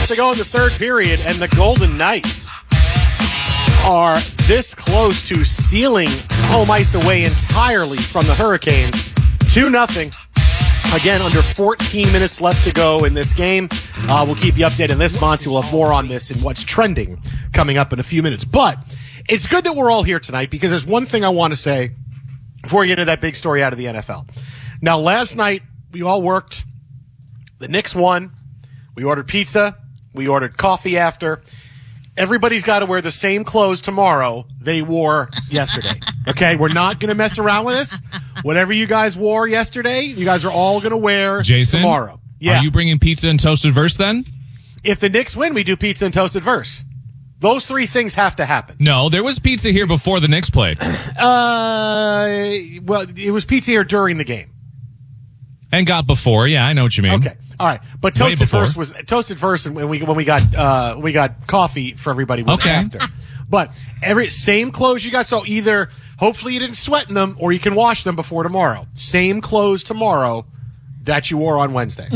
minutes to go in the third period, and the Golden Knights are this close to stealing home ice away entirely from the Hurricanes. 2-0. Again, under 14 minutes left to go in this game. We'll keep you updated on this. Monty will have more on this and what's trending coming up in a few minutes. But it's good that we're all here tonight because there's one thing I want to say before we get into that big story out of the NFL. Now, last night, we all worked. The Knicks won. We ordered pizza. We ordered coffee after. Everybody's got to wear the same clothes tomorrow they wore yesterday. Okay? We're not going to mess around with this. Whatever you guys wore yesterday, you guys are all going to wear tomorrow. Yeah. Are you bringing pizza and toasted verse then? If the Knicks win, we do pizza and toasted verse. Those three things have to happen. No, there was pizza here before the Knicks played. Well, it was pizza here during the game. And got before. Yeah, I know what you mean. Okay. All right. But toasted verse and when we got coffee for everybody was after. But same clothes you got. So either hopefully you didn't sweat in them or you can wash them before tomorrow. Same clothes tomorrow that you wore on Wednesday.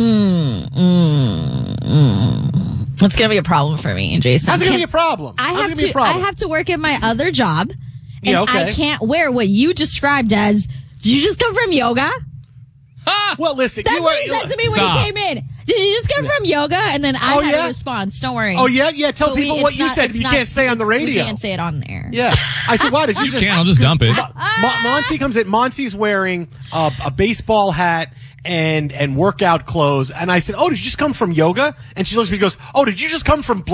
It's going to be a problem for me, Jason. How's it going to be a problem? I have to work at my other job. And I can't wear what you described as, did you just come from yoga? Well, listen. That's what he said to me when he came in. Did you just come from yoga? And then I had a response. Don't worry. Oh, yeah? Yeah, tell people what you said. You can't say on the radio. You can't say it on there. Yeah. I said, why did you just... You can. I'll just dump it. Monty comes in. Monty's wearing a baseball hat and workout clothes. And I said, oh, did you just come from yoga? And she looks at me and goes, oh, did you just come from...